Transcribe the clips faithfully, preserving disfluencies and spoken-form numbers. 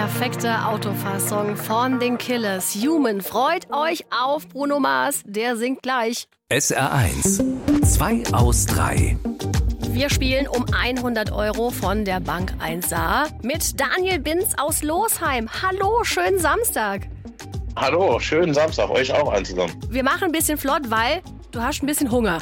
perfekte Autofahrsong von den Killers. Human, freut euch auf Bruno Mars, der singt gleich. S R eins, zwei aus drei. Wir spielen um hundert Euro von der Bank eins A mit Daniel Binz aus Losheim. Hallo, schönen Samstag. Hallo, schönen Samstag, euch auch allen zusammen. Wir machen ein bisschen flott, weil du hast ein bisschen Hunger.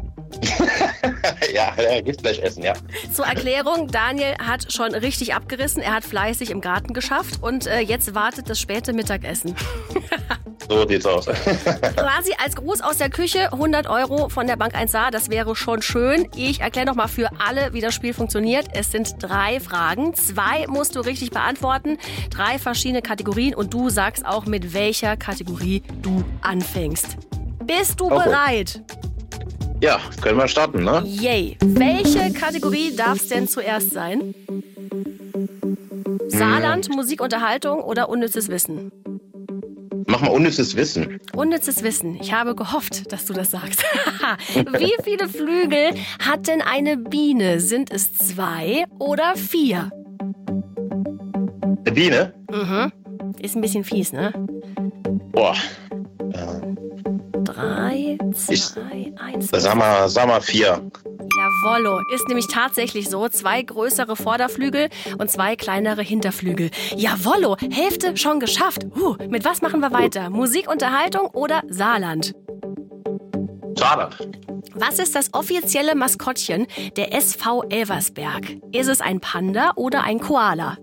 ja, er gibt gleich Essen, ja. Zur Erklärung, Daniel hat schon richtig abgerissen. Er hat fleißig im Garten geschafft und äh, jetzt wartet das späte Mittagessen. So sieht's aus. Quasi als Gruß aus der Küche, hundert Euro von der Bank eins A, das wäre schon schön. Ich erkläre nochmal für alle, wie das Spiel funktioniert. Es sind drei Fragen, zwei musst du richtig beantworten, drei verschiedene Kategorien und du sagst auch, mit welcher Kategorie du anfängst. Bist du Okay. bereit? Ja, können wir starten, ne? Yay. Welche Kategorie darf es denn zuerst sein? Saarland, Musik, Unterhaltung oder unnützes Wissen? Mach mal unnützes Wissen. Unnützes Wissen. Ich habe gehofft, dass du das sagst. Wie viele Flügel hat denn eine Biene? Sind es zwei oder vier? Eine Biene? Mhm. Ist ein bisschen fies, ne? Boah. Äh, Drei, Ich- zwei, eins. sag mal, sag mal vier. Jawollo. Ist nämlich tatsächlich so. Zwei größere Vorderflügel und zwei kleinere Hinterflügel. Jawollo. Hälfte schon geschafft. Uh, mit was machen wir weiter? Musik, Unterhaltung oder Saarland? Saarland. Was ist das offizielle Maskottchen der S V Elversberg? Ist es ein Panda oder ein Koala?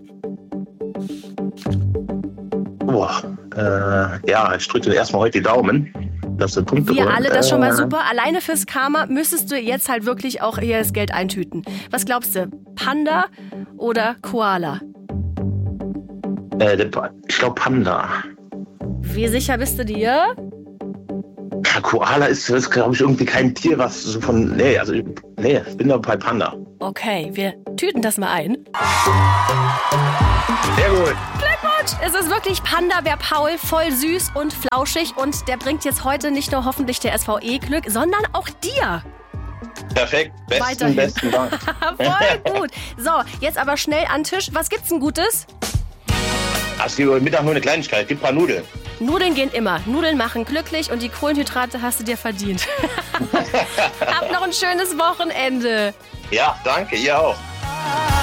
Boah. Äh, ja, ich drücke dir erstmal heute die Daumen, dass du Punkte Wir holst. alle, das schon mal Äh, super. Alleine fürs Karma müsstest du jetzt halt wirklich auch hier das Geld eintüten. Was glaubst du? Panda oder Koala? Äh, der Pa- ich glaube Panda. Wie sicher bist du dir? Ja, Koala ist, ist glaube ich, irgendwie kein Tier, was so von... Nee, also, ich- nee, ich bin da bei Panda. Okay, wir tüten das mal ein. Sehr gut. Glückwunsch! Es ist wirklich Panda, wer Paul, voll süß und flauschig. Und der bringt jetzt heute nicht nur hoffentlich der S V E Glück, sondern auch dir. Perfekt. Besten, Weiterhin. besten Dank. Voll gut. So, jetzt aber schnell an den Tisch. Was gibt's denn Gutes? Hast du heute Mittag nur eine Kleinigkeit? Gib ein paar Nudeln. Nudeln gehen immer. Nudeln machen glücklich und die Kohlenhydrate hast du dir verdient. Hab noch ein schönes Wochenende. Ja, danke, ihr auch.